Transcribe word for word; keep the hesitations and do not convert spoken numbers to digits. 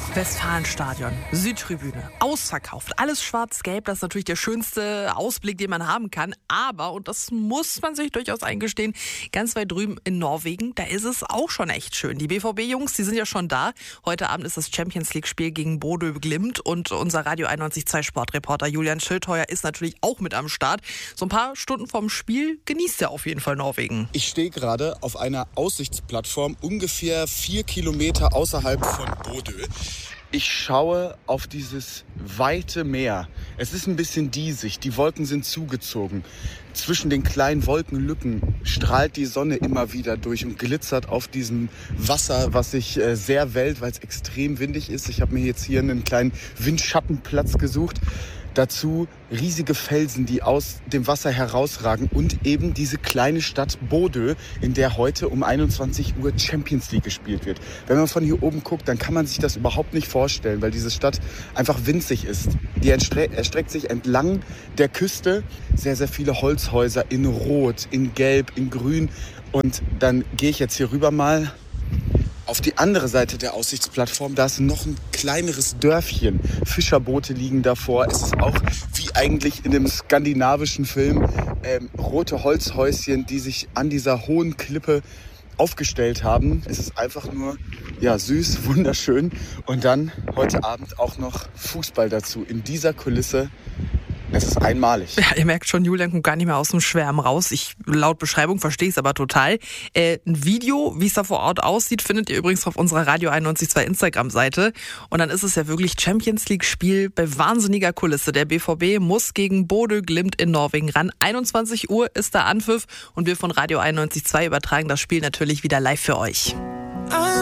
Westfalenstadion, Südtribüne, ausverkauft, alles schwarz-gelb, das ist natürlich der schönste Ausblick, den man haben kann, aber, und das muss man sich durchaus eingestehen, ganz weit drüben in Norwegen, da ist es auch schon echt schön. Die B V B-Jungs, die sind ja schon da. Heute Abend ist das Champions-League-Spiel gegen Bodø Glimt und unser Radio einundneunzig Komma zwei Sportreporter Julian Schildheuer ist natürlich auch mit am Start. So ein paar Stunden vorm Spiel genießt er auf jeden Fall Norwegen. Ich stehe gerade auf einer Aussichtsplattform, ungefähr vier Kilometer außerhalb von Bodø. Ich schaue auf dieses weite Meer. Es ist ein bisschen diesig, die Wolken sind zugezogen. Zwischen den kleinen Wolkenlücken strahlt die Sonne immer wieder durch und glitzert auf diesem Wasser, was sich äh, sehr wellt, weil es extrem windig ist. Ich habe mir jetzt hier einen kleinen Windschattenplatz gesucht. Dazu riesige Felsen, die aus dem Wasser herausragen und eben diese kleine Stadt Bodø, in der heute um einundzwanzig Uhr Champions League gespielt wird. Wenn man von hier oben guckt, dann kann man sich das überhaupt nicht vorstellen, weil diese Stadt einfach winzig ist. Die entstre- erstreckt sich entlang der Küste, sehr, sehr viele Holzhäuser in Rot, in Gelb, in Grün. Und dann gehe ich jetzt hier rüber mal auf die andere Seite der Aussichtsplattform. Da ist noch ein kleineres Dörfchen. Fischerboote liegen davor. Es ist auch wie eigentlich in dem skandinavischen Film ähm, rote Holzhäuschen, die sich an dieser hohen Klippe aufgestellt haben. Es ist einfach nur ja, süß, wunderschön. Und dann heute Abend auch noch Fußball dazu. In dieser Kulisse. Es ist einmalig. Ja, ihr merkt schon, Julian kommt gar nicht mehr aus dem Schwärmen raus. Ich laut Beschreibung verstehe es aber total. Äh, ein Video, wie es da vor Ort aussieht, findet ihr übrigens auf unserer Radio einundneunzig Komma zwei Instagram-Seite. Und dann ist es ja wirklich Champions League-Spiel bei wahnsinniger Kulisse. Der B V B muss gegen Bodø Glimt in Norwegen ran. einundzwanzig Uhr ist der Anpfiff und wir von Radio einundneunzig Komma zwei übertragen das Spiel natürlich wieder live für euch.